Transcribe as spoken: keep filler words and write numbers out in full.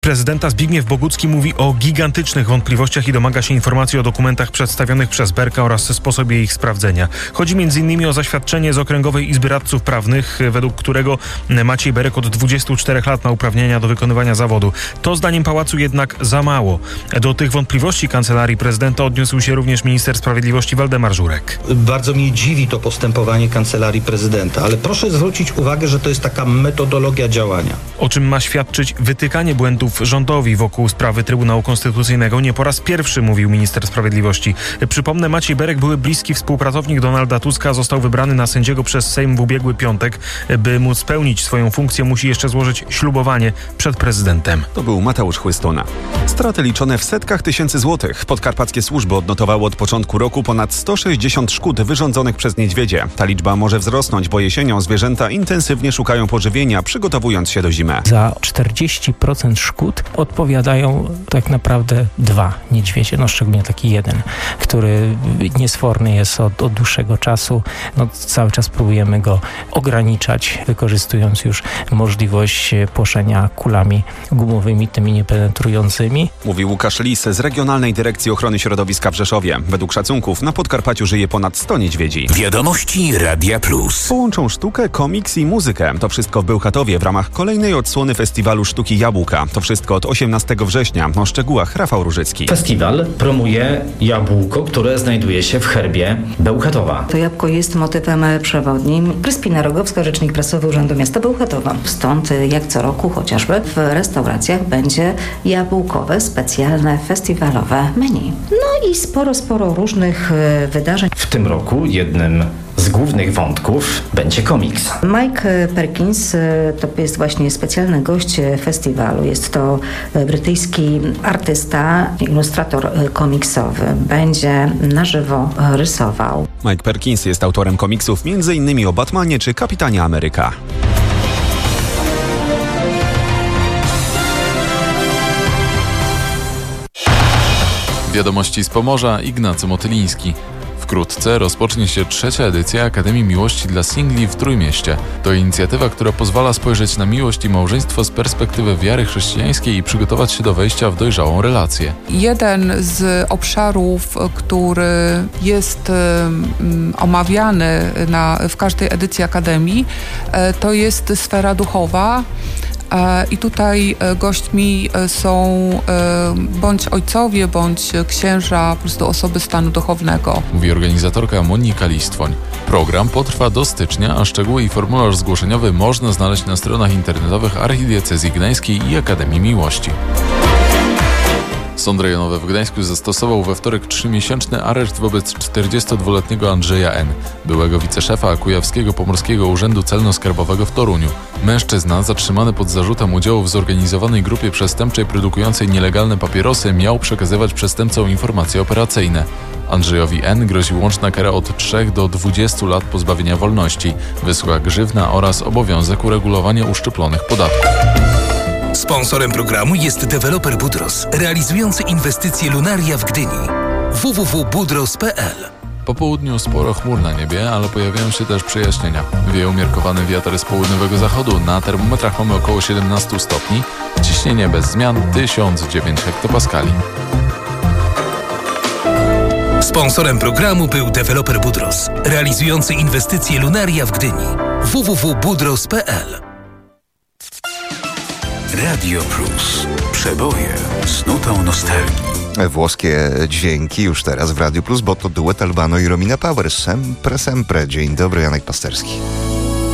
prezydenta Zbigniew Bogucki mówi o gigantycznych wątpliwościach i domaga się informacji o dokumentach przedstawionych przez Berka oraz sposobie ich sprawdzenia. Chodzi między innymi o zaświadczenie z Okręgowej Izby Radców Prawnych, według którego Maciej Berek od dwudziestu czterech lat ma uprawnienia do wykonywania zawodu. To zdaniem Pałacu jednak za mało. Do tych wątpliwości Kancelarii Prezydenta odniósł się również minister sprawiedliwości Waldemar Żurek. Bardzo mnie dziwi to postępowanie Kancelarii Prezydenta, ale proszę zwrócić uwagę, że to jest taka metodologia działania. O czym ma świadczyć wytykanie błędów rządowi wokół sprawy Trybunału Konstytucyjnego. Nie po raz pierwszy, mówił minister sprawiedliwości. Przypomnę, Maciej Berek, były bliski współpracownik Donalda Tuska, został wybrany na sędziego przez Sejm w ubiegły piątek. By móc spełnić swoją funkcję, musi jeszcze złożyć ślubowanie przed prezydentem. To był Mateusz Chłystuna. Straty liczone w setkach tysięcy złotych. Podkarpackie służby odnotowały od początku roku ponad sto sześćdziesiąt szkód wyrządzonych przez niedźwiedzie. Ta liczba może wzrosnąć, bo jesienią zwierzęta intensywnie szukają pożywienia, przygotowując się do zimy. Za czterdzieści procent szkód odpowiadają tak naprawdę dwa niedźwiedzie, no szczególnie taki jeden, który niesforny jest od, od dłuższego czasu. No, cały czas próbujemy go ograniczać, wykorzystując już możliwość płoszenia kulami gumowymi, tymi niepenetrującymi. Mówił Łukasz Lis z Regionalnej Dyrekcji Ochrony Środowiska w Rzeszowie. Według szacunków na Podkarpaciu żyje ponad sto niedźwiedzi. Wiadomości Radia Plus. Połączą sztukę, komiks i muzykę. To wszystko w Bełchatowie w ramach kolejnej odsłony Festiwalu Sztuki Jabłka. To wszystko od osiemnastego września. O szczegółach Rafał Różycki. Festiwal promuje jabłko, które znajduje się w herbie Bełchatowa. To jabłko jest motywem przewodnim. Kryspina Rogowska, rzecznik prasowy Urzędu Miasta Bełchatowa. Stąd jak co roku chociażby w restauracjach będzie jabłkowe, specjalne, festiwalowe menu. No i sporo, sporo różnych wydarzeń. W tym roku jednym z głównych wątków będzie komiks. Mike Perkins to jest właśnie specjalny gość festiwalu. Jest to brytyjski artysta, ilustrator komiksowy. Będzie na żywo rysował. Mike Perkins jest autorem komiksów między innymi o Batmanie czy Kapitanie Ameryka. Wiadomości z Pomorza, Ignacy Motyliński. Wkrótce rozpocznie się trzecia edycja Akademii Miłości dla Singli w Trójmieście. To inicjatywa, która pozwala spojrzeć na miłość i małżeństwo z perspektywy wiary chrześcijańskiej i przygotować się do wejścia w dojrzałą relację. Jeden z obszarów, który jest um, omawiany na, w każdej edycji Akademii, to jest sfera duchowa. I tutaj gośćmi są bądź ojcowie, bądź księża, po prostu osoby stanu duchownego. Mówi organizatorka Monika Listwoń. Program potrwa do stycznia, a szczegóły i formularz zgłoszeniowy można znaleźć na stronach internetowych Archidiecezji Gdańskiej i Akademii Miłości. Sąd rejonowy w Gdańsku zastosował we wtorek trzymiesięczny areszt wobec czterdziestodwuletniego Andrzeja N., byłego wiceszefa Kujawskiego Pomorskiego Urzędu Celno-Skarbowego w Toruniu. Mężczyzna, zatrzymany pod zarzutem udziału w zorganizowanej grupie przestępczej produkującej nielegalne papierosy, miał przekazywać przestępcom informacje operacyjne. Andrzejowi N. grozi łączna kara od trzech do dwudziestu lat pozbawienia wolności, wysła grzywna oraz obowiązek uregulowania uszczuplonych podatków. Sponsorem programu jest deweloper Budros, realizujący inwestycje Lunaria w Gdyni. w w w kropka budros kropka p l. Po południu sporo chmur na niebie, ale pojawiają się też przejaśnienia. Wieje umiarkowany wiatr z południowego zachodu. Na termometrach mamy około siedemnaście stopni. Ciśnienie bez zmian tysiąc dziewięć hektopaskali. Sponsorem programu był deweloper Budros, realizujący inwestycje Lunaria w Gdyni. w w w kropka budros kropka p l. Radio Plus. Przeboje z nutą nostalgii. Włoskie dźwięki już teraz w Radio Plus, bo to duet Albano i Romina Power. Sempre, sempre. Dzień dobry, Janek Pasterski.